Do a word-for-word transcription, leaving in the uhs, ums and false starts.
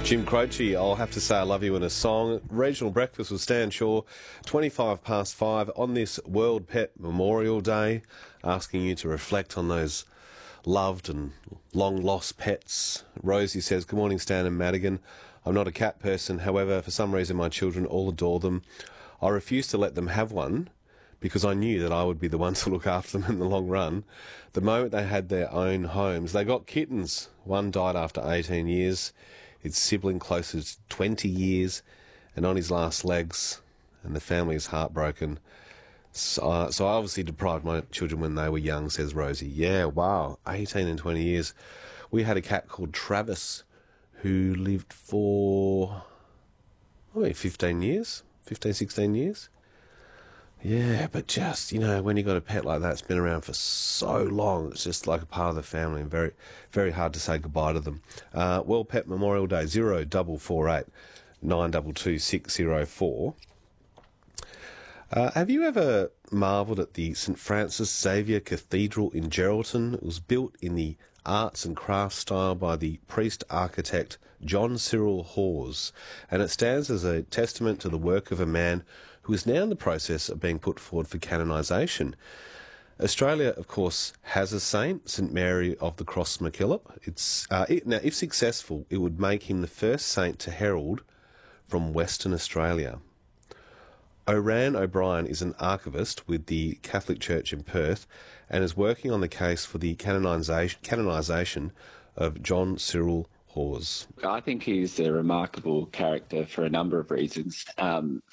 Jim Croce, I'll have to say I love you in a song. Regional Breakfast with Stan Shaw, twenty-five past five on this World Pet Memorial Day, asking you to reflect on those loved and long-lost pets. Rosie says, good morning, Stan and Madigan. I'm not a cat person, however, for some reason my children all adore them. I refused to let them have one because I knew that I would be the one to look after them in the long run. The moment they had their own homes, they got kittens. One died after eighteen years. Its sibling closer to twenty years and on his last legs, and the family is heartbroken. So, uh, so I obviously deprived my children when they were young, says Rosie. Yeah, wow, eighteen and twenty years. We had a cat called Travis who lived for, I mean, fifteen years, fifteen, sixteen years. Yeah, but just, you know, when you got a pet like that, it's been around for so long, it's just like a part of the family and very, very hard to say goodbye to them. Uh, World Pet Memorial Day, zero double four eight nine two two six zero four. Uh, have you ever marvelled at the St Francis Xavier Cathedral in Geraldton? It was built in the arts and crafts style by the priest-architect John Cyril Hawes, and it stands as a testament to the work of a man who is now in the process of being put forward for canonisation. Australia, of course, has a saint, St Mary of the Cross MacKillop. It's uh, it, now, if successful, it would make him the first saint to herald from Western Australia. Oran O'Brien is an archivist with the Catholic Church in Perth and is working on the case for the canonisation, canonisation of John Cyril Hawes. I think he's a remarkable character for a number of reasons. Um,